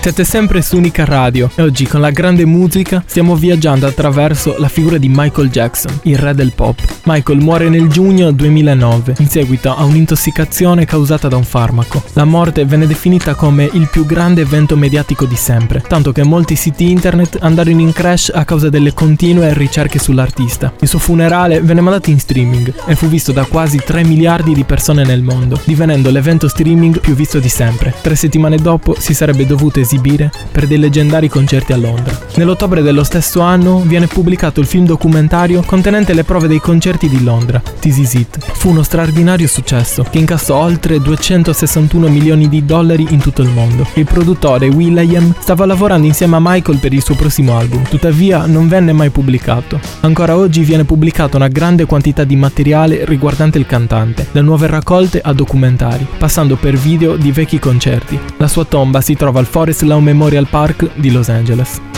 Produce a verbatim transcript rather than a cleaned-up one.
Siete sempre su Unica Radio e oggi con la grande musica stiamo viaggiando attraverso la figura di Michael Jackson, il re del pop. Michael muore nel giugno duemilanove in seguito a un'intossicazione causata da un farmaco. La morte venne definita come il più grande evento mediatico di sempre, tanto che molti siti internet andarono in crash a causa delle continue ricerche sull'artista. Il suo funerale venne mandato in streaming e fu visto da quasi tre miliardi di persone nel mondo, divenendo l'evento streaming più visto di sempre. Tre settimane dopo si sarebbe dovuto esibire per dei leggendari concerti a Londra. Nell'ottobre dello stesso anno viene pubblicato il film documentario contenente le prove dei concerti di Londra, This Is It. Fu uno straordinario successo che incassò oltre duecentosessantuno milioni di dollari in tutto il mondo. Il produttore will.i.am stava lavorando insieme a Michael per il suo prossimo album, tuttavia non venne mai pubblicato. Ancora oggi viene pubblicata una grande quantità di materiale riguardante il cantante, da nuove raccolte a documentari, passando per video di vecchi concerti. La sua tomba si trova al Forest Lawn Memorial Park di Los Angeles.